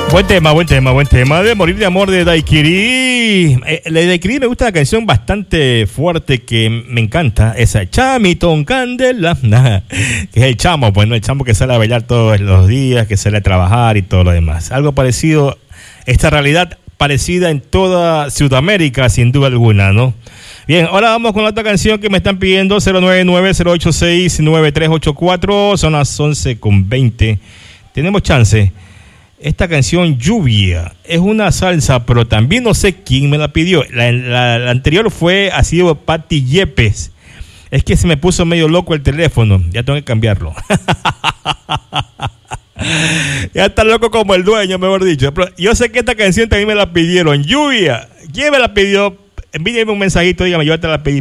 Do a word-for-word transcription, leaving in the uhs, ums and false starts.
Buen tema, buen tema, buen tema. De Morir de Amor de Daiquiri. Eh, la de Daiquiri me gusta una canción bastante fuerte que me encanta. Esa Chamitón Candela. Que es el chamo, pues no, el chamo que sale a bailar todos los días, que sale a trabajar y todo lo demás. Algo parecido, esta realidad parecida en toda Sudamérica, sin duda alguna, ¿no? Bien, ahora vamos con la otra canción que me están pidiendo, cero nueve nueve, cero ocho seis, nueve tres ocho cuatro, son las once con veinte. Tenemos chance. Esta canción Lluvia es una salsa, pero también no sé quién me la pidió. La, la, la anterior fue, ha sido Pati Yepes. Es que se me puso medio loco el teléfono, ya tengo que cambiarlo. Ya está loco como el dueño, mejor dicho. Pero yo sé que esta canción también me la pidieron. Lluvia, ¿quién me la pidió? Envíenme un mensajito, dígame, yo te la pedí.